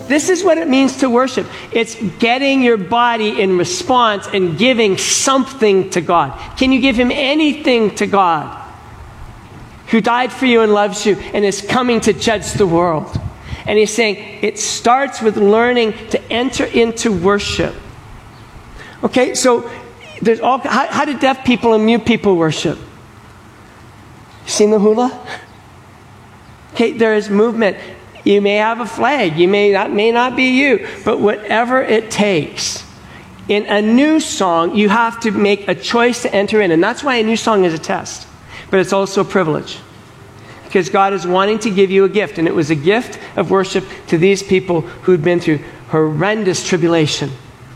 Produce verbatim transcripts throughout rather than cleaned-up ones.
this is what it means to worship. It's getting your body in response and giving something to God. Can you give him anything to God, who died for you and loves you and is coming to judge the world? And he's saying it starts with learning to enter into worship. Okay, so there's all, how, how do deaf people and mute people worship? Seen the hula? Okay, there is movement. You may have a flag. You may not, may not be you. But whatever it takes. In a new song, you have to make a choice to enter in. And that's why a new song is a test. But it's also a privilege. Because God is wanting to give you a gift. And it was a gift of worship to these people who'd been through horrendous tribulation.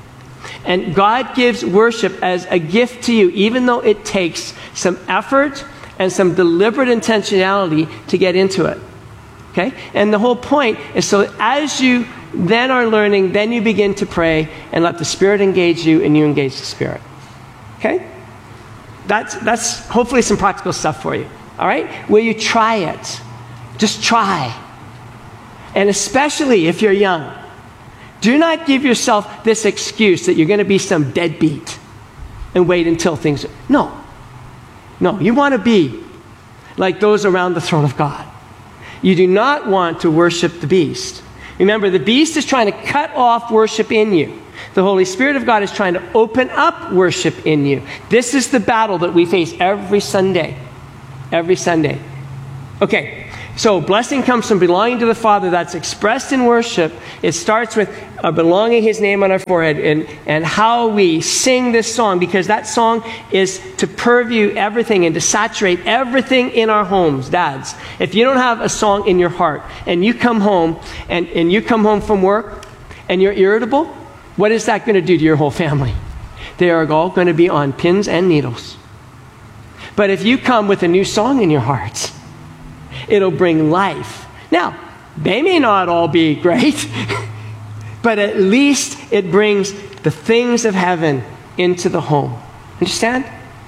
And God gives worship as a gift to you, even though it takes some effort and some deliberate intentionality to get into it. Okay? And the whole point is so as you then are learning, then you begin to pray and let the Spirit engage you and you engage the Spirit. Okay? That's, that's hopefully some practical stuff for you. All right? Will you try it? Just try. And especially if you're young, do not give yourself this excuse that you're going to be some deadbeat and wait until things... No. No, you want to be like those around the throne of God. You do not want to worship the beast. Remember, the beast is trying to cut off worship in you. The Holy Spirit of God is trying to open up worship in you. This is the battle that we face every Sunday. Every Sunday. Okay, so blessing comes from belonging to the Father. That's expressed in worship. It starts with uh, belonging his name on our forehead and, and how we sing this song, because that song is to purview everything and to saturate everything in our homes. Dads, if you don't have a song in your heart and you come home and, and you come home from work and you're irritable, what is that going to do to your whole family? They are all going to be on pins and needles. But if you come with a new song in your heart, it'll bring life. Now, they may not all be great, but at least it brings the things of heaven into the home. Understand?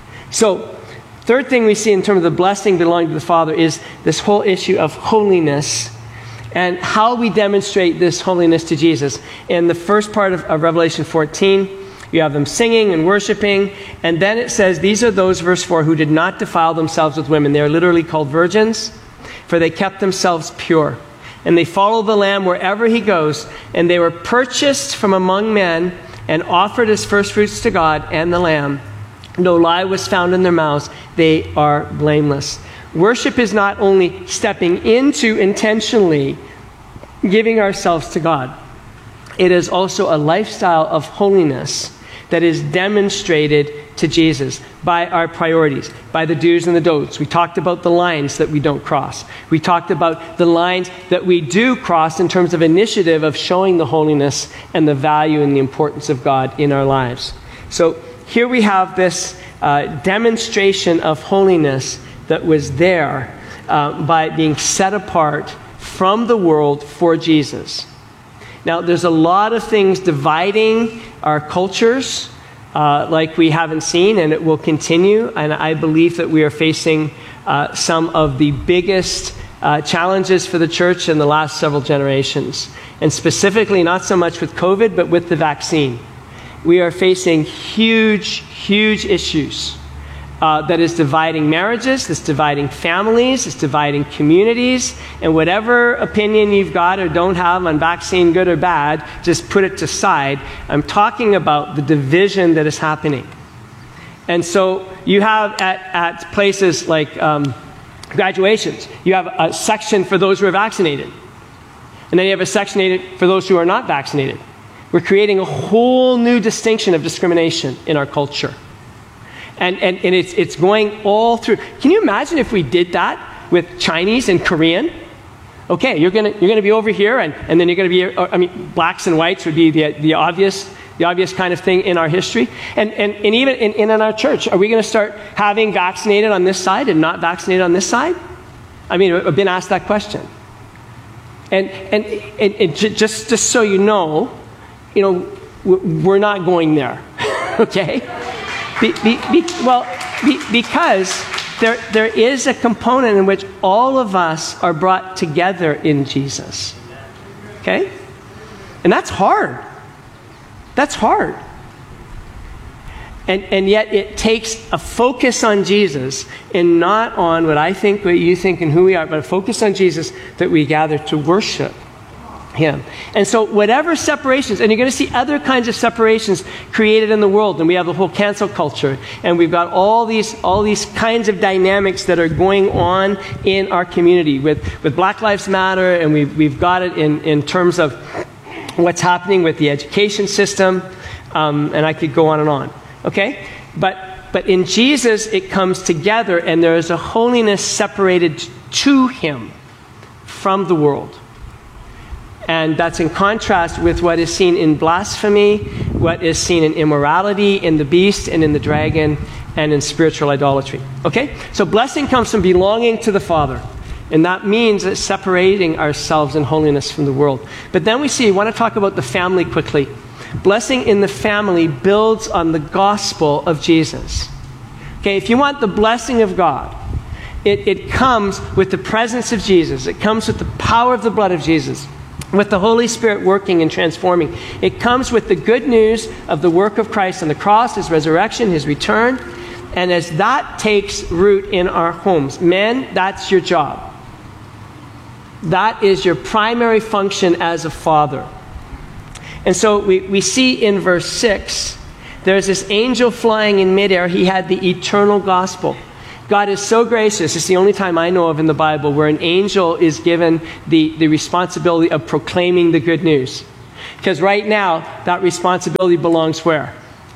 So, third thing we see in terms of the blessing belonging to the Father is this whole issue of holiness and how we demonstrate this holiness to Jesus. In the first part of, of Revelation fourteen, you have them singing and worshiping, and then it says, these are those, verse four, who did not defile themselves with women. They are literally called virgins, for they kept themselves pure. And they follow the Lamb wherever he goes, and they were purchased from among men and offered as firstfruits to God and the Lamb. No lie was found in their mouths. They are blameless. Worship is not only stepping into intentionally giving ourselves to God. It is also a lifestyle of holiness that is demonstrated to Jesus by our priorities, by the do's and the don'ts. We talked about the lines that we don't cross. We talked about the lines that we do cross in terms of initiative of showing the holiness and the value and the importance of God in our lives. So here we have this uh, demonstration of holiness that was there uh, by being set apart from the world for Jesus. Now, there's a lot of things dividing our cultures, uh, like we haven't seen, and it will continue. And I believe that we are facing uh, some of the biggest uh, challenges for the church in the last several generations. And specifically, not so much with COVID, but with the vaccine. We are facing huge, huge issues uh, that is dividing marriages, that's dividing families, it's dividing communities, and whatever opinion you've got or don't have on vaccine, good or bad, just put it to side. I'm talking about the division that is happening. And so you have at, at places like um, graduations, you have a section for those who are vaccinated. And then you have a section for those who are not vaccinated. We're creating a whole new distinction of discrimination in our culture. And, and, and it's, it's going all through. Can you imagine if we did that with Chinese and Korean? Okay, you're going you're gonna be over here, and, and then you're going to be, I mean, blacks and whites would be the, the, obvious, the obvious kind of thing in our history. And, and, and even in, in our church, are we going to start having vaccinated on this side and not vaccinated on this side? I mean, I've been asked that question. And, and, and, and just, just so you know, you know, we're not going there, okay? Be, be, be, well, be, because there, there is a component in which all of us are brought together in Jesus, okay? And that's hard. That's hard. And, and yet it takes a focus on Jesus and not on what I think, what you think, and who we are, but a focus on Jesus that we gather to worship him. And so whatever separations, and you're going to see other kinds of separations created in the world, and we have the whole cancel culture, and we've got all these all these kinds of dynamics that are going on in our community with, with Black Lives Matter, and we've, we've got it in, in terms of what's happening with the education system, um, and I could go on and on. Okay? But but in Jesus, it comes together, and there is a holiness separated to him from the world. And that's in contrast with what is seen in blasphemy, what is seen in immorality, in the beast, and in the dragon, and in spiritual idolatry. Okay? So blessing comes from belonging to the Father. And that means that separating ourselves in holiness from the world. But then we see, I want to talk about the family quickly. Blessing in the family builds on the gospel of Jesus. Okay, if you want the blessing of God, it, it comes with the presence of Jesus. It comes with the power of the blood of Jesus, with the Holy Spirit working and transforming. It comes with the good news of the work of Christ on the cross, his resurrection, his return. And as that takes root in our homes, men, that's your job. That is your primary function as a father. And so we, we see in verse six, there's this angel flying in midair. He had the eternal gospel. God is so gracious. It's the only time I know of in the Bible where an angel is given the, the responsibility of proclaiming the good news. Because right now, that responsibility belongs where?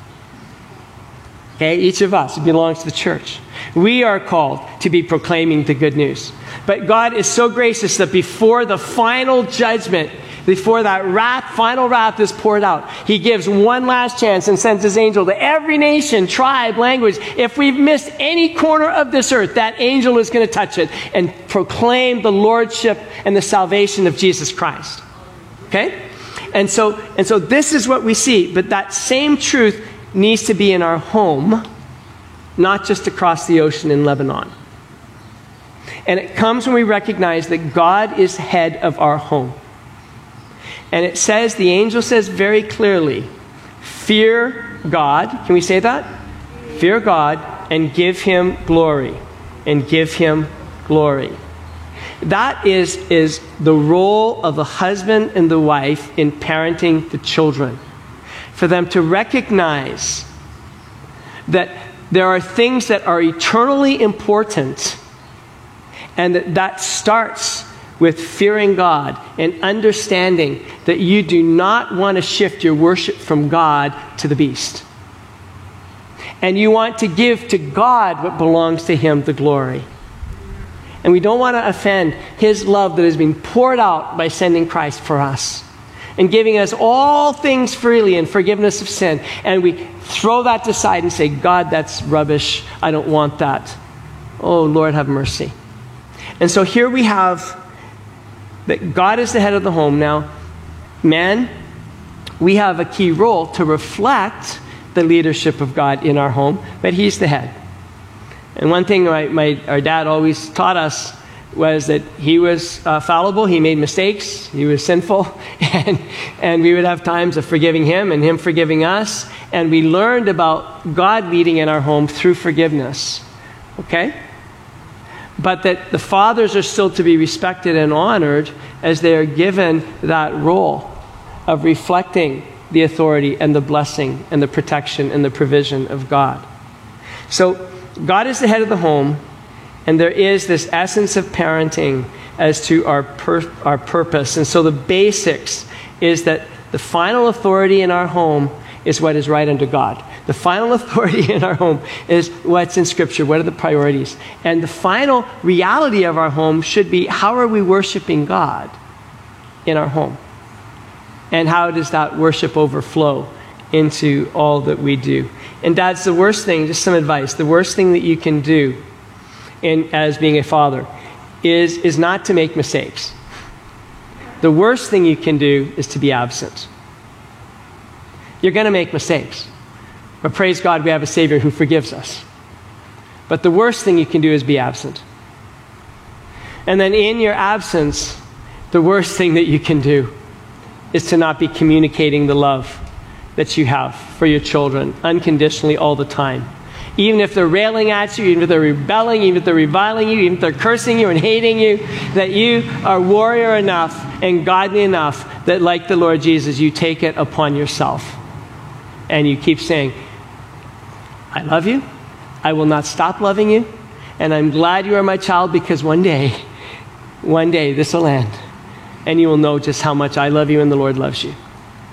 Okay, each of us. It belongs to the church. We are called to be proclaiming the good news. But God is so gracious that before the final judgment, before that wrath, final wrath is poured out, he gives one last chance and sends his angel to every nation, tribe, language. If we've missed any corner of this earth, that angel is going to touch it and proclaim the lordship and the salvation of Jesus Christ. Okay? And so, and so this is what we see. But that same truth needs to be in our home, not just across the ocean in Lebanon. And it comes when we recognize that God is head of our home. And it says, the angel says very clearly, fear God. Can we say that? Fear God and give him glory. And give him glory. That is, is the role of the husband and the wife in parenting the children. For them to recognize that there are things that are eternally important, and that that starts with fearing God and understanding that you do not want to shift your worship from God to the beast. And you want to give to God what belongs to him, the glory. And we don't want to offend his love that has been poured out by sending Christ for us and giving us all things freely and forgiveness of sin. And we throw that aside and say, God, that's rubbish. I don't want that. Oh, Lord, have mercy. And so here we have that God is the head of the home. Now, men, we have a key role to reflect the leadership of God in our home, but he's the head. And one thing my, my, our dad always taught us was that he was uh, fallible, he made mistakes, he was sinful, and, and we would have times of forgiving him and him forgiving us, and we learned about God leading in our home through forgiveness. Okay? But that the fathers are still to be respected and honored as they are given that role of reflecting the authority and the blessing and the protection and the provision of God. So God is the head of the home, and there is this essence of parenting as to our, pur- our purpose. And so the basics is that the final authority in our home is what is right under God. The final authority in our home is what's in Scripture. What are the priorities? And the final reality of our home should be, how are we worshiping God in our home? And how does that worship overflow into all that we do? And dads, the worst thing, just some advice, the worst thing that you can do in, as being a father is, is not to make mistakes. The worst thing you can do is to be absent. You're going to make mistakes. But praise God, we have a Savior who forgives us. But the worst thing you can do is be absent. And then in your absence, the worst thing that you can do is to not be communicating the love that you have for your children unconditionally all the time. Even if they're railing at you, even if they're rebelling, even if they're reviling you, even if they're cursing you and hating you, that you are warrior enough and godly enough that, like the Lord Jesus, you take it upon yourself. And you keep saying, I love you. I will not stop loving you. And I'm glad you are my child, because one day, one day this will end. And you will know just how much I love you and the Lord loves you.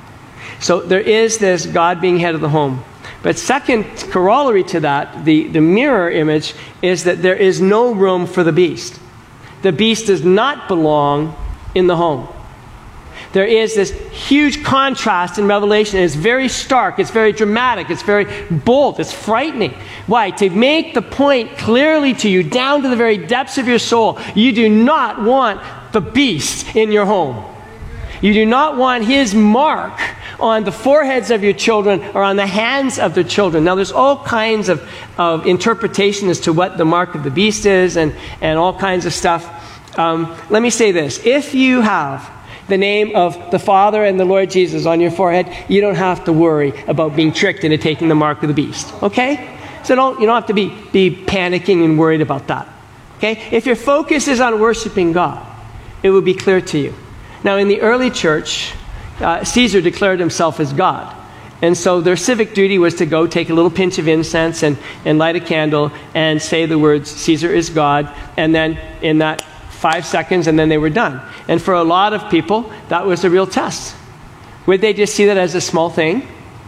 So there is this God being head of the home. But second corollary to that, the, the mirror image, is that there is no room for the beast. The beast does not belong in the home. There is this huge contrast in Revelation. It's very stark, it's very dramatic, it's very bold, it's frightening. Why? To make the point clearly to you, down to the very depths of your soul, you do not want the beast in your home. You do not want his mark on the foreheads of your children or on the hands of the children. Now, there's all kinds of, of interpretation as to what the mark of the beast is, and, and all kinds of stuff. Um, let me say this. If you have the name of the Father and the Lord Jesus on your forehead, you don't have to worry about being tricked into taking the mark of the beast. Okay? So don't, you don't have to be, be panicking and worried about that. Okay? If your focus is on worshiping God, it will be clear to you. Now, in the early church, uh, Caesar declared himself as God. And so their civic duty was to go take a little pinch of incense and, and light a candle and say the words, Caesar is God, and then in that five seconds, and then they were done. And for a lot of people, that was a real test. Would they just see that as a small thing?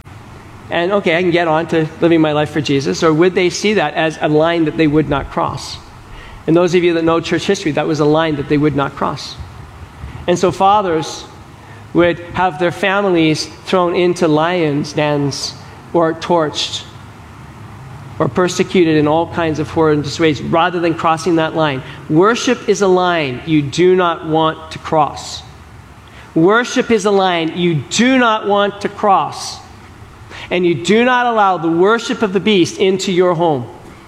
And, okay, I can get on to living my life for Jesus. Or would they see that as a line that they would not cross? And those of you that know church history, that was a line that they would not cross. And so fathers would have their families thrown into lions' dens, or torched, or persecuted in all kinds of horrendous ways, rather than crossing that line. Worship is a line you do not want to cross. Worship is a line you do not want to cross. And you do not allow the worship of the beast into your home.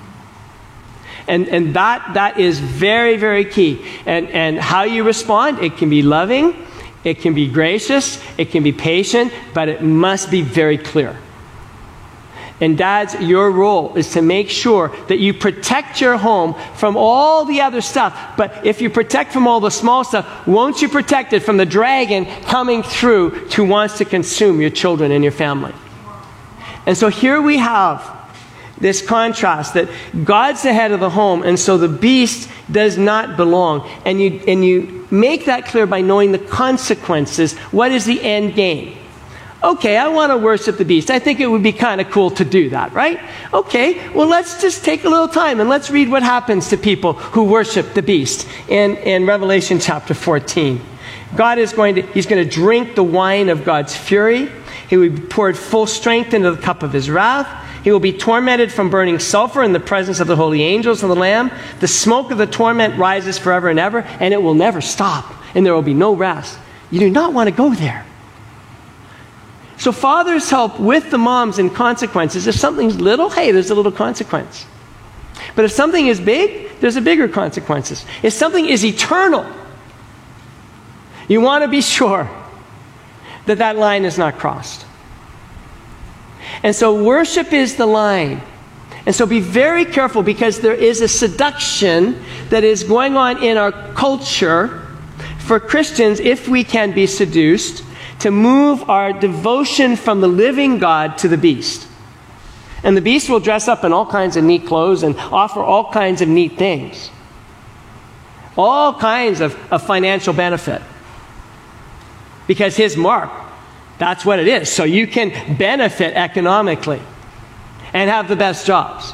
And, and that, that is very, very key. And, and how you respond, it can be loving, it can be gracious, it can be patient, but it must be very clear. And dads, your role is to make sure that you protect your home from all the other stuff. But if you protect from all the small stuff, won't you protect it from the dragon coming through who wants to consume your children and your family? And so here we have this contrast that God's the head of the home, and so the beast does not belong. And you, and you make that clear by knowing the consequences. What is the end game? Okay, I want to worship the beast. I think it would be kind of cool to do that, right? Okay, well, let's just take a little time and let's read what happens to people who worship the beast in, in Revelation chapter fourteen. God is going to, he's going to drink the wine of God's fury. He will be poured full strength into the cup of his wrath. He will be tormented from burning sulfur in the presence of the holy angels of the Lamb. The smoke of the torment rises forever and ever, and it will never stop, and there will be no rest. You do not want to go there. So fathers help with the moms in consequences. If something's little, hey, there's a little consequence. But if something is big, there's a bigger consequences. If something is eternal, you want to be sure that that line is not crossed. And so worship is the line. And so be very careful, because there is a seduction that is going on in our culture for Christians, if we can be seduced, to move our devotion from the living God to the beast. And the beast will dress up in all kinds of neat clothes and offer all kinds of neat things. All kinds of, of financial benefit. Because his mark, that's what it is. So you can benefit economically and have the best jobs.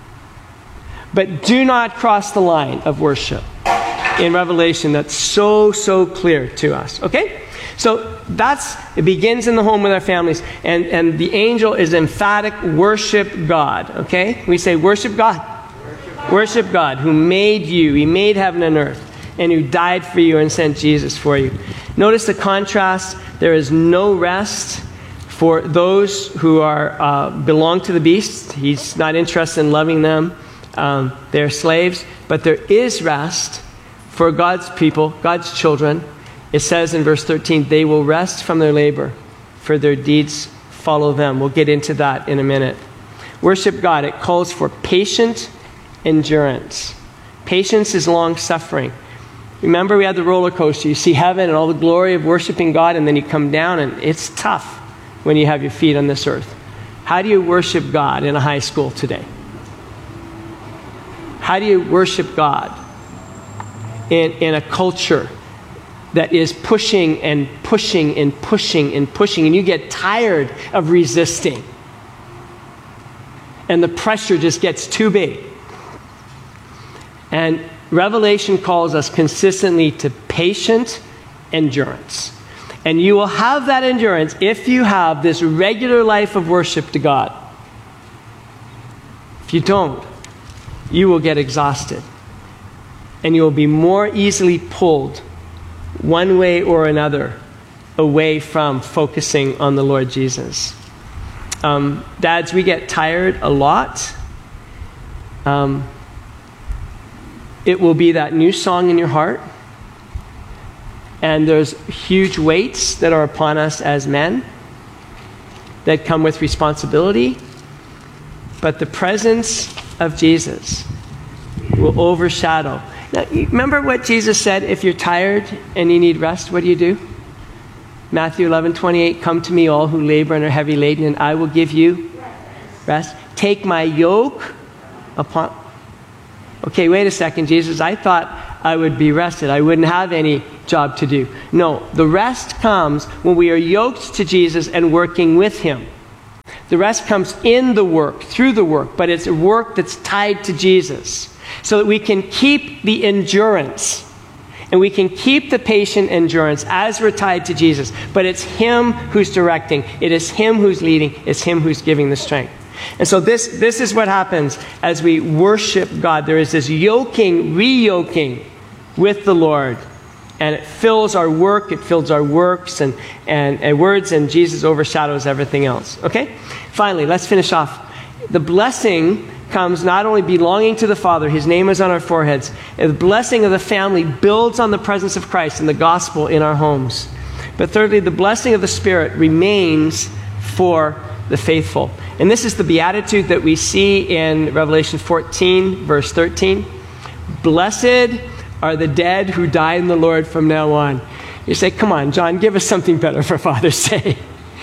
But do not cross the line of worship in Revelation. That's so, so clear to us. Okay? So that's, it begins in the home with our families. And, and the angel is emphatic, worship God. Okay? We say worship God. Worship God. Worship God, who made you. He made heaven and earth. And who died for you and sent Jesus for you. Notice the contrast. There is no rest for those who are uh, belong to the beast. He's not interested in loving them. Um, they're slaves. But there is rest for God's people, God's children, It says in verse thirteen, they will rest from their labor, for their deeds follow them. We'll get into that in a minute. Worship God. It calls for patient endurance. Patience is long-suffering. Remember, we had the roller coaster. You see heaven and all the glory of worshiping God, and then you come down, and it's tough when you have your feet on this earth. How do you worship God in a high school today? How do you worship God in, in a culture that is pushing and pushing and pushing and pushing, and you get tired of resisting, and the pressure just gets too big? And Revelation calls us consistently to patient endurance. And you will have that endurance if you have this regular life of worship to God. If you don't, you will get exhausted. And you will be more easily pulled one way or another away from focusing on the Lord Jesus. Um, dads, we get tired a lot. Um, It will be that new song in your heart. And there's huge weights that are upon us as men that come with responsibility. But the presence of Jesus will overshadow. Now, you remember what Jesus said, if you're tired and you need rest, what do you do? Matthew eleven twenty-eight, come to me all who labor and are heavy laden, and I will give you rest. Take my yoke upon... Okay, wait a second, Jesus. I thought I would be rested. I wouldn't have any job to do. No, the rest comes when we are yoked to Jesus and working with him. The rest comes in the work, through the work, but it's a work that's tied to Jesus so that we can keep the endurance and we can keep the patient endurance as we're tied to Jesus. But it's him who's directing. It is him who's leading. It's him who's giving the strength. And so this, this is what happens as we worship God. There is this yoking, re-yoking with the Lord. And it fills our work, it fills our works and, and, and words, and Jesus overshadows everything else. Okay? Finally, let's finish off. The blessing comes not only belonging to the Father, his name is on our foreheads. The blessing of the family builds on the presence of Christ and the gospel in our homes. But thirdly, the blessing of the Spirit remains for the faithful. And this is the beatitude that we see in Revelation fourteen, verse thirteen. Blessed are the dead who die in the Lord from now on. You say, come on, John, give us something better for Father's Day.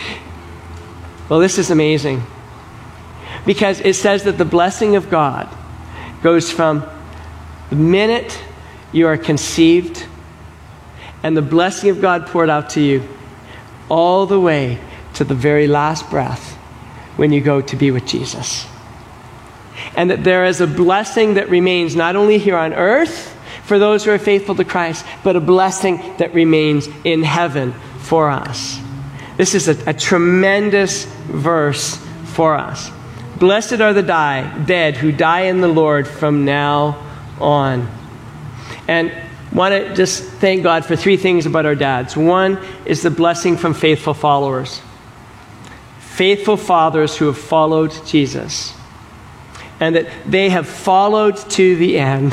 Well, this is amazing. Because it says that the blessing of God goes from the minute you are conceived and the blessing of God poured out to you all the way to the very last breath when you go to be with Jesus. And that there is a blessing that remains not only here on earth for those who are faithful to Christ, but a blessing that remains in heaven for us. This is a, a tremendous verse for us. Blessed are the die, dead who die in the Lord from now on. And I want to just thank God for three things about our dads. One is the blessing from faithful followers. Faithful fathers who have followed Jesus. And that they have followed to the end.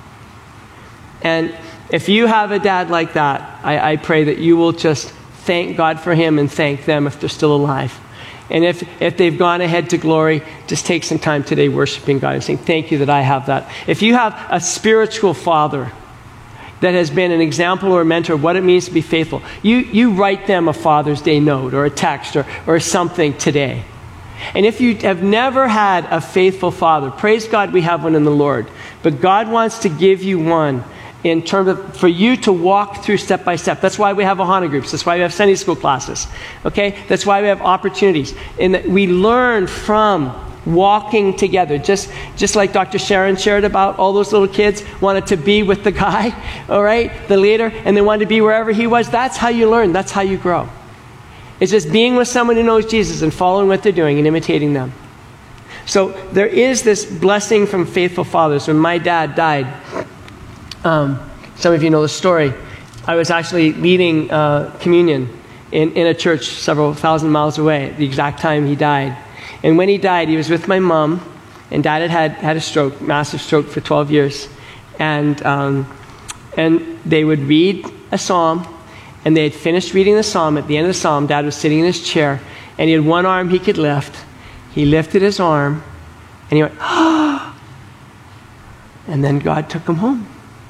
And if you have a dad like that, I, I pray that you will just thank God for him and thank them if they're still alive. And if, if they've gone ahead to glory, just take some time today worshiping God and saying, thank you that I have that. If you have a spiritual father that has been an example or a mentor of what it means to be faithful, you, you write them a Father's Day note or a text or, or something today. And if you have never had a faithful father, praise God we have one in the Lord. But God wants to give you one in terms of, for you to walk through step by step. That's why we have Ohana groups. That's why we have Sunday school classes. Okay? That's why we have opportunities. And that we learn from walking together. Just, just like Doctor Sharon shared about all those little kids wanted to be with the guy, all right, the leader, and they wanted to be wherever he was. That's how you learn. That's how you grow. It's just being with someone who knows Jesus and following what they're doing and imitating them. So there is this blessing from faithful fathers. When my dad died, um, some of you know the story. I was actually leading uh, communion in, in a church several thousand miles away at the exact time he died. And when he died, he was with my mom, and Dad had had, had a stroke, massive stroke for twelve years. And, um, and they would read a psalm, And they had finished reading the psalm. At the end of the psalm, Dad was sitting in his chair, and he had one arm he could lift. He lifted his arm, and he went, ah! And then God took him home.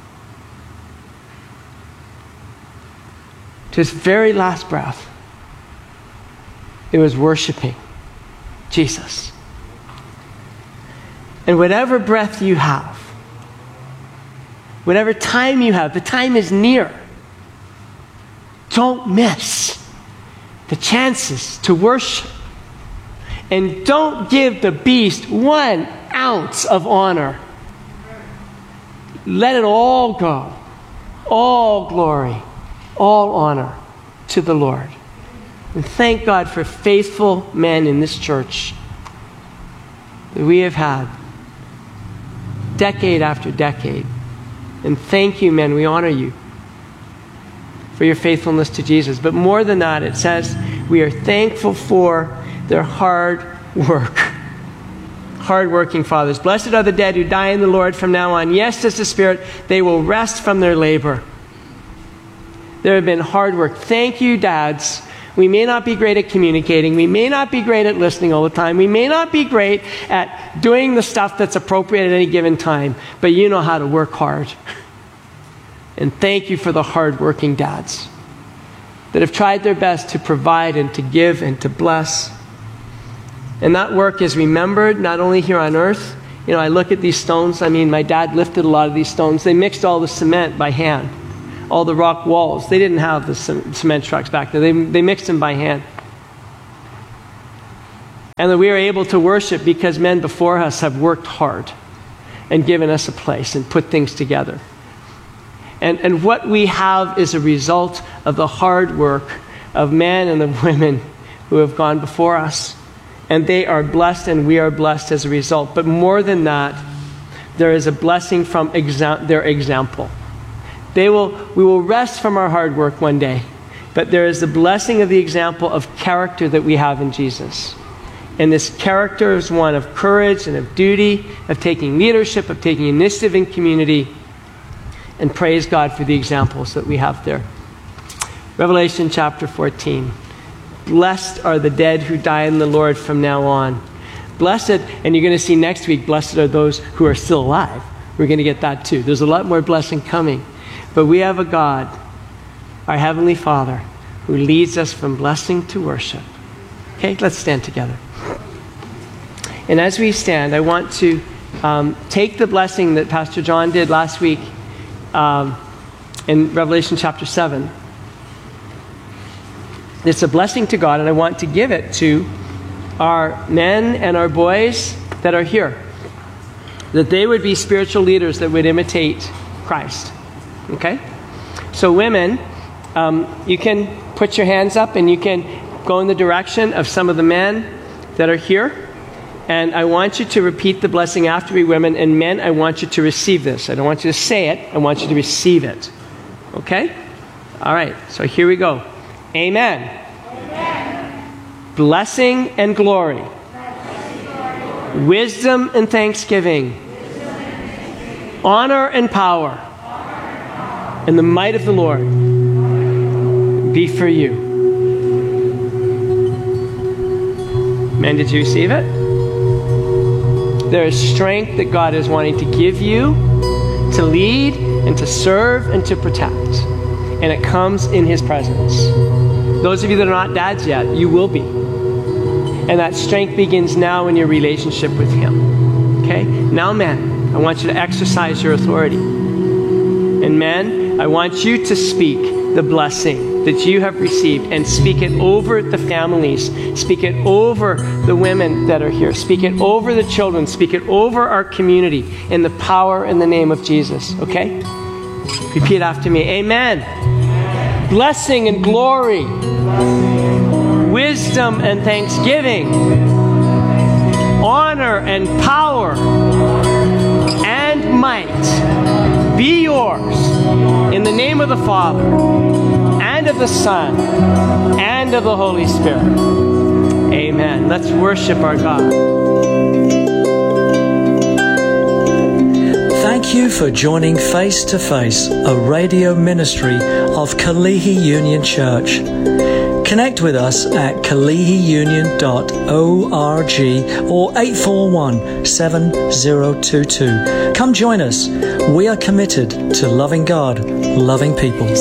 To his very last breath, it was worshiping Jesus. And whatever breath you have, whatever time you have, the time is near. Don't miss the chances to worship. And don't give the beast one ounce of honor. Let it all go. All glory, all honor to the Lord. And thank God for faithful men in this church that we have had decade after decade. And thank you, men. We honor you for your faithfulness to Jesus. But more than that, it says we are thankful for their hard work. Hard-working fathers. Blessed are the dead who die in the Lord from now on. Yes, says the Spirit, they will rest from their labor. There have been hard work. Thank you, dads. We may not be great at communicating. We may not be great at listening all the time. We may not be great at doing the stuff that's appropriate at any given time. But you know how to work hard. And thank you for the hard-working dads that have tried their best to provide and to give and to bless. And that work is remembered not only here on earth. You know, I look at these stones. I mean, my dad lifted a lot of these stones. They mixed all the cement by hand. All the rock walls. They didn't have the cement trucks back then. They, they mixed them by hand. And that we are able to worship because men before us have worked hard and given us a place and put things together. And, and what we have is a result of the hard work of men and of women who have gone before us. And they are blessed and we are blessed as a result. But more than that, there is a blessing from exa- their example. They will, we will rest from our hard work one day. But there is the blessing of the example of character that we have in Jesus. And this character is one of courage and of duty, of taking leadership, of taking initiative in community. And praise God for the examples that we have there. Revelation chapter fourteen. Blessed are the dead who die in the Lord from now on. Blessed, and you're going to see next week, blessed are those who are still alive. We're going to get that too. There's a lot more blessing coming. But we have a God, our Heavenly Father, who leads us from blessing to worship. Okay, let's stand together. And as we stand, I want to um, take the blessing that Pastor John did last week um, in Revelation chapter seven. It's a blessing to God, and I want to give it to our men and our boys that are here. That they would be spiritual leaders that would imitate Christ. Okay? So women, um, you can put your hands up and you can go in the direction of some of the men that are here. And I want you to repeat the blessing after me, women. And men, I want you to receive this. I don't want you to say it. I want you to receive it. Okay? All right. So here we go. Amen. Amen. Blessing and glory. Blessing, glory. Wisdom and thanksgiving. Wisdom and thanksgiving. Honor and power. And the might of the Lord be for you. Men, did you receive it? There is strength that God is wanting to give you to lead and to serve and to protect. And it comes in His presence. Those of you that are not dads yet, you will be. And that strength begins now in your relationship with Him. Okay? Now, men, I want you to exercise your authority. And men, I want you to speak the blessing that you have received and speak it over the families. Speak it over the women that are here. Speak it over the children. Speak it over our community in the power and the name of Jesus. Okay? Repeat after me. Amen. Amen. Blessing and glory. Blessing and glory. Wisdom and thanksgiving. Honor and power and might be yours in the name of the Father and of the Son and of the Holy Spirit. Amen. Let's worship our God. Thank Thank you for joining Face to Face, a radio ministry of Kalihi Union Church. Connect with us at kalihi union dot org or eight four one, seven zero two two. Come join us. We are committed to loving God, loving people.